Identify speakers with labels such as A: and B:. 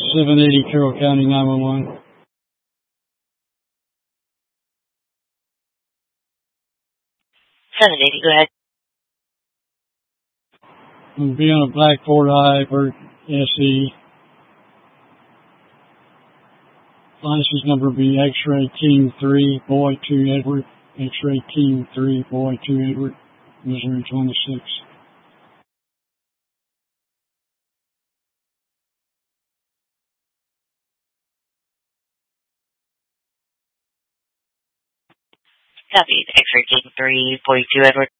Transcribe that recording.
A: 780 Carroll County 911.
B: 780, go ahead.
A: I'm be on a black Ford Hybrid SE. License number be X-ray Team 3, Boy 2 Edward. X-ray Team 3, Boy 2 Edward, Missouri 26.
B: Copy. X-ray Team 3, 42 Edward.